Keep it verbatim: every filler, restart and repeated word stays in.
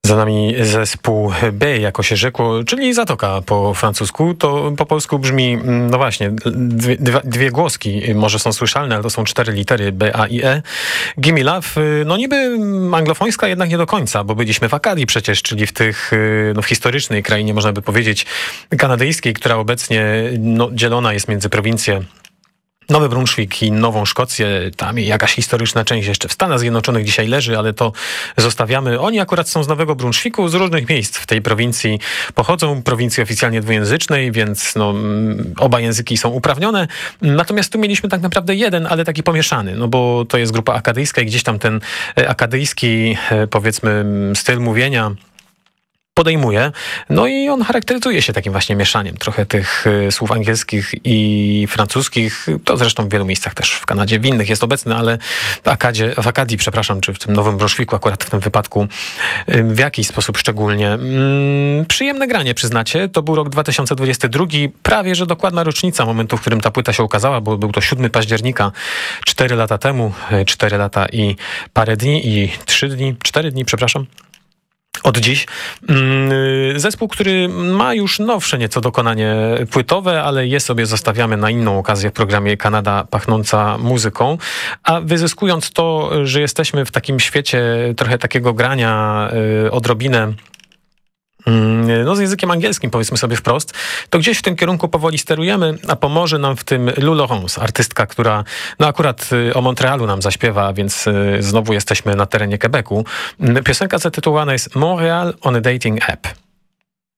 Za nami zespół B, jako się rzekło, czyli Zatoka po francusku. To po polsku brzmi, no właśnie, dwie, dwie, dwie głoski może są słyszalne, ale to są cztery litery B, A i E. Gimme Love, no niby anglofońska, jednak nie do końca, bo byliśmy w Akadii przecież, czyli w tych, no w historycznej krainie, można by powiedzieć, kanadyjskiej, która obecnie no, dzielona jest między prowincje Nowy Brunswick i Nową Szkocję. Tam jakaś historyczna część jeszcze w Stanach Zjednoczonych dzisiaj leży, ale to zostawiamy. Oni akurat są z Nowego Brunswicku, z różnych miejsc w tej prowincji pochodzą. Prowincji oficjalnie dwujęzycznej, więc no, oba języki są uprawnione. Natomiast tu mieliśmy tak naprawdę jeden, ale taki pomieszany, no bo to jest grupa akadyjska i gdzieś tam ten akadyjski, powiedzmy, styl mówienia podejmuje. No i on charakteryzuje się takim właśnie mieszaniem trochę tych y, słów angielskich i francuskich. To zresztą w wielu miejscach też w Kanadzie, w innych jest obecny, ale w, Akadzie, w Akadii, przepraszam, czy w tym Nowym Brunswicku akurat w tym wypadku y, w jakiś sposób szczególnie. Mm, przyjemne granie, przyznacie. To był rok dwa tysiące dwudziesty drugi, prawie że dokładna rocznica momentu, w którym ta płyta się ukazała, bo był to siódmego października, cztery lata temu, cztery lata i parę dni i trzy dni, cztery dni, przepraszam. Od dziś. Zespół, który ma już nowsze nieco dokonanie płytowe, ale je sobie zostawiamy na inną okazję w programie Kanada pachnąca muzyką. A wyzyskując to, że jesteśmy w takim świecie trochę takiego grania odrobinę no z językiem angielskim, powiedzmy sobie wprost, to gdzieś w tym kierunku powoli sterujemy, a pomoże nam w tym Lou Laurence, artystka, która no akurat o Montrealu nam zaśpiewa, więc znowu jesteśmy na terenie Quebecu. Piosenka zatytułowana jest Montreal on a Dating App.